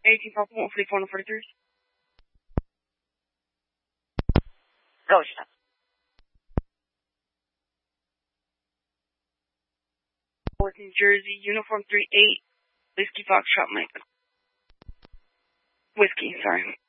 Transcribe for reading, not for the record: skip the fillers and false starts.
18 Papa 144 143. Go, stop. With New Jersey, Uniform 38, Whiskey Foxtrot Mike. Whiskey, sorry.